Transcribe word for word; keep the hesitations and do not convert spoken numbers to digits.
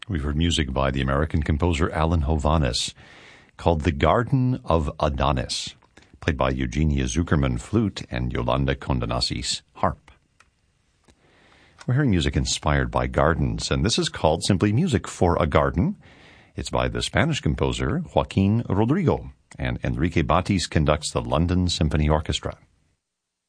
We've heard music by the American composer Alan Hovhaness called The Garden of Adonis, played by Eugenia Zuckerman flute and Yolanda Condanasis harp. We're hearing music inspired by gardens, and this is called simply Music for a Garden. It's by the Spanish composer Joaquin Rodrigo, and Enrique Batis conducts the London Symphony Orchestra.